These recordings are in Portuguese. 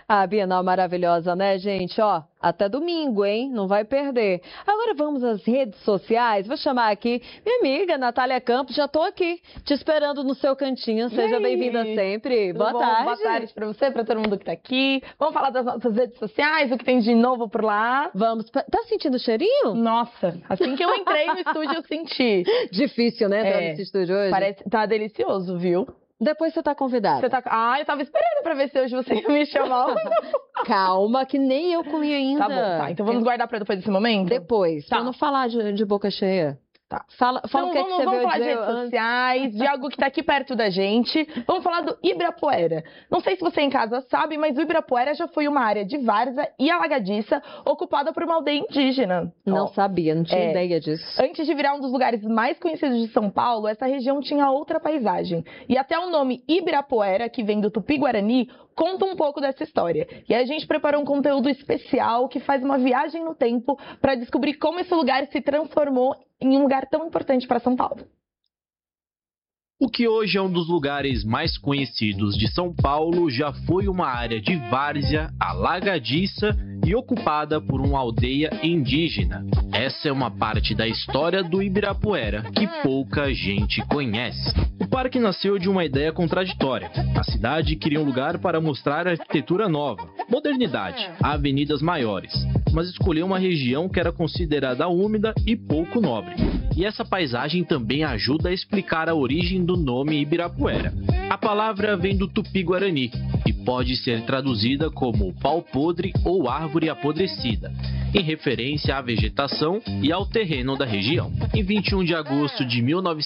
A Bienal maravilhosa, né, gente? Ó, até domingo, hein? Não vai perder. Agora vamos às redes sociais. Vou chamar aqui minha amiga Natália Campos. Já tô aqui te esperando no seu cantinho. Seja bem-vinda sempre. Boa tarde. Boa tarde para você, para todo mundo que tá aqui. Vamos falar das nossas redes sociais, o que tem de novo por lá. Vamos. Tá sentindo o cheirinho? Nossa, assim que eu entrei no estúdio eu senti. Difícil, né, entrar nesse estúdio hoje? Parece, tá delicioso, viu? Depois você tá convidada. Eu tava esperando pra ver se hoje você ia me chamar. Calma, que nem eu comi ainda. Tá bom, tá. Então vamos guardar pra depois desse momento? Depois, tá. Pra não falar de boca cheia. Tá. Fala então, o que você vamos viu falar de redes sociais, de algo que tá aqui perto da gente. Vamos falar do Ibirapuera. Não sei se você em casa sabe, mas o Ibirapuera já foi uma área de várzea e alagadiça ocupada por uma aldeia indígena. Não sabia, não tinha ideia disso. Antes de virar um dos lugares mais conhecidos de São Paulo, essa região tinha outra paisagem. E até o nome Ibirapuera, que vem do Tupi-Guarani, conta um pouco dessa história. E a gente preparou um conteúdo especial que faz uma viagem no tempo para descobrir como esse lugar se transformou em um lugar tão importante para São Paulo. O que hoje é um dos lugares mais conhecidos de São Paulo já foi uma área de várzea, alagadiça e ocupada por uma aldeia indígena. Essa é uma parte da história do Ibirapuera que pouca gente conhece. O parque nasceu de uma ideia contraditória. A cidade queria um lugar para mostrar arquitetura nova, modernidade, avenidas maiores, mas escolheu uma região que era considerada úmida e pouco nobre. E essa paisagem também ajuda a explicar a origem do nome Ibirapuera. A palavra vem do Tupi-Guarani e pode ser traduzida como pau podre ou árvore apodrecida, em referência à vegetação e ao terreno da região. Em 21 de agosto de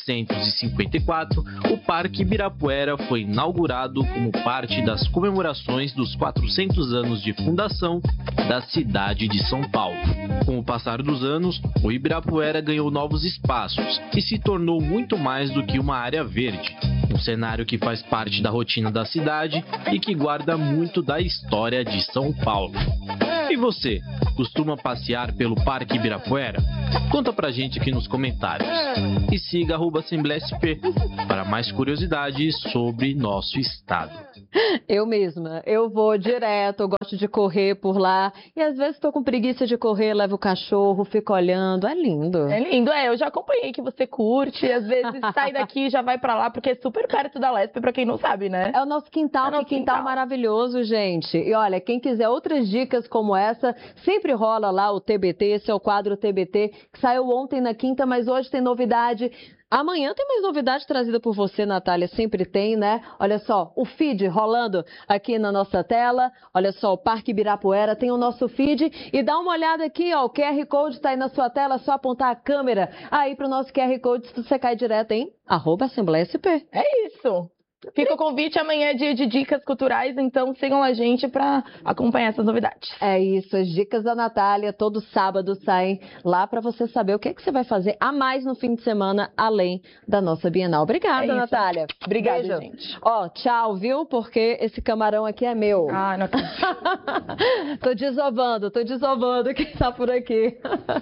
1954, o Parque Ibirapuera foi inaugurado como parte das comemorações dos 400 anos de fundação da cidade de São Paulo. Com o passar dos anos, o Ibirapuera ganhou novos espaços e se tornou muito mais do que uma área verde. Um cenário que faz parte da rotina da cidade e que guarda muito da história de São Paulo. E você, costuma passear pelo Parque Ibirapuera? Conta pra gente aqui nos comentários. E siga @AssembleiaSP para mais curiosidades sobre nosso estado. Eu mesma, eu vou direto, eu gosto de correr por lá. E às vezes estou com preguiça de correr, levo o cachorro, fico olhando, é lindo. É lindo, eu já acompanhei que você curte, às vezes sai daqui e já vai pra lá, porque é super perto da Lespe, pra quem não sabe, né? É o nosso quintal, que quintal maravilhoso, gente. E olha, quem quiser outras dicas como essa, sempre rola lá o TBT, esse é o quadro TBT, que saiu ontem na quinta, mas hoje tem novidade. Amanhã tem mais novidade trazida por você, Natália, sempre tem, né? Olha só, o feed rolando aqui na nossa tela. Olha só, o Parque Ibirapuera tem o nosso feed. E dá uma olhada aqui, ó, o QR Code está aí na sua tela, é só apontar a câmera aí para o nosso QR Code, se você cai direto em @AssembleiaSP. É isso! Fica o convite, amanhã é dia de dicas culturais, então sigam a gente para acompanhar essas novidades. É isso, as dicas da Natália todo sábado saem lá para você saber o que você vai fazer a mais no fim de semana, além da nossa Bienal. Obrigada, Natália. Obrigada, beijo. Gente. Ó, tchau, viu? Porque esse camarão aqui é meu. Ah, não acredito. Tô desovando quem tá por aqui.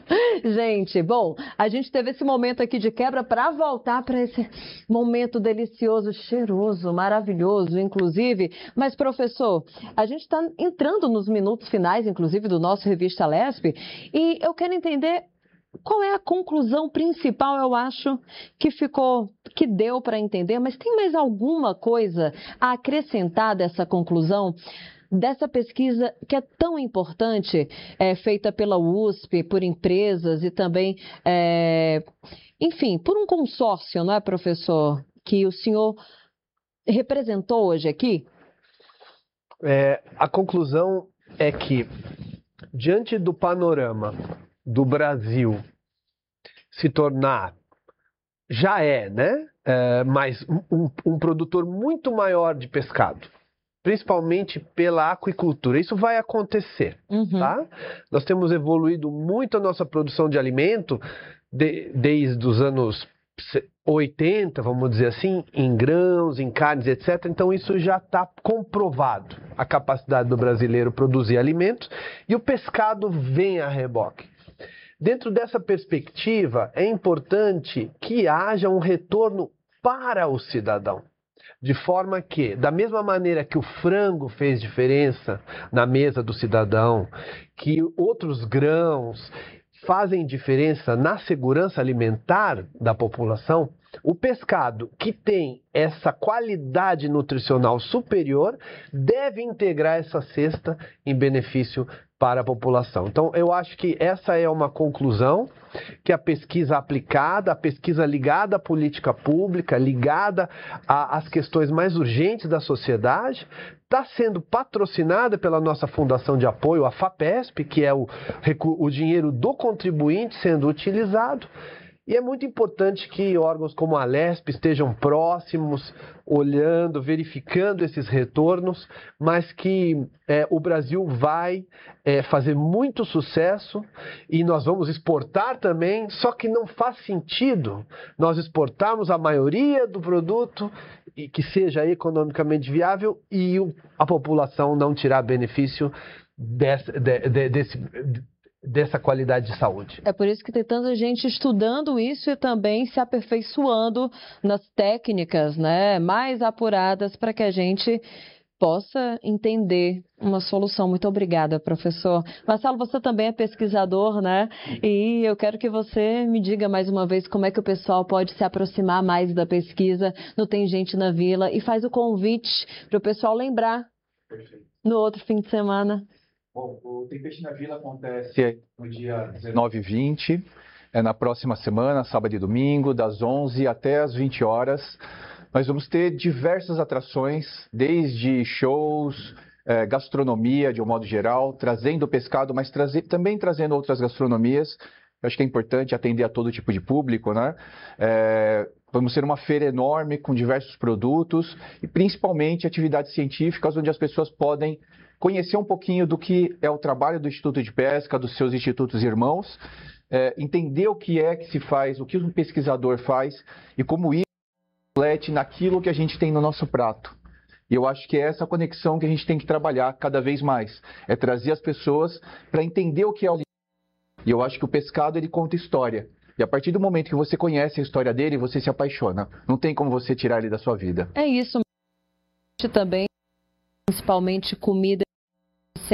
Gente, bom, a gente teve esse momento aqui de quebra para voltar para esse momento delicioso, cheiroso, maravilhoso, inclusive. Mas, professor, a gente está entrando nos minutos finais, inclusive, do nosso Revista Lespe, e eu quero entender qual é a conclusão principal, eu acho, que deu para entender, mas tem mais alguma coisa a acrescentar dessa conclusão? Dessa pesquisa que é tão importante, feita pela USP, por empresas e também, enfim, por um consórcio, não é, professor? Que o senhor representou hoje aqui? A conclusão é que, diante do panorama do Brasil se tornar, mas um produtor muito maior de pescado, principalmente pela aquicultura, isso vai acontecer, tá? Nós temos evoluído muito a nossa produção de alimento desde os anos 80, vamos dizer assim, em grãos, em carnes, etc. Então isso já está comprovado, a capacidade do brasileiro produzir alimentos, e o pescado vem a reboque. Dentro dessa perspectiva, é importante que haja um retorno para o cidadão. de forma que, da mesma maneira que o frango fez diferença na mesa do cidadão, que outros grãos fazem diferença na segurança alimentar da população, o pescado que tem essa qualidade nutricional superior deve integrar essa cesta em benefício para a população. Então, eu acho que essa é uma conclusão que a pesquisa aplicada, a pesquisa ligada à política pública, ligada às questões mais urgentes da sociedade, está sendo patrocinada pela nossa fundação de apoio, a FAPESP, que é o dinheiro do contribuinte sendo utilizado. E é muito importante que órgãos como a Alesp estejam próximos, olhando, verificando esses retornos, mas que o Brasil vai fazer muito sucesso e nós vamos exportar também, só que não faz sentido nós exportarmos a maioria do produto e que seja economicamente viável e a população não tirar benefício dessa qualidade de saúde. É por isso que tem tanta gente estudando isso e também se aperfeiçoando nas técnicas, né, mais apuradas para que a gente possa entender uma solução. Muito obrigada, professor. Marcelo, você também é pesquisador, né? E eu quero que você me diga mais uma vez como é que o pessoal pode se aproximar mais da pesquisa no Tem Gente na Vila e faz o convite para o pessoal lembrar no outro fim de semana. Bom, o Tem Peixe na Vila acontece no dia 19 e 20, na próxima semana, sábado e domingo, das 11 até as 20 horas. Nós vamos ter diversas atrações, desde shows, gastronomia de um modo geral, trazendo pescado, mas também trazendo outras gastronomias. Eu acho que é importante atender a todo tipo de público, né? Vamos ter uma feira enorme com diversos produtos e principalmente atividades científicas onde as pessoas podem conhecer um pouquinho do que é o trabalho do Instituto de Pesca, dos seus institutos irmãos, entender o que é que se faz, o que um pesquisador faz e como isso reflete naquilo que a gente tem no nosso prato. E eu acho que é essa conexão que a gente tem que trabalhar cada vez mais, é trazer as pessoas para entender o que é o alimento. E eu acho que o pescado, ele conta história. E a partir do momento que você conhece a história dele, você se apaixona. Não tem como você tirar ele da sua vida. É isso. Também, principalmente comida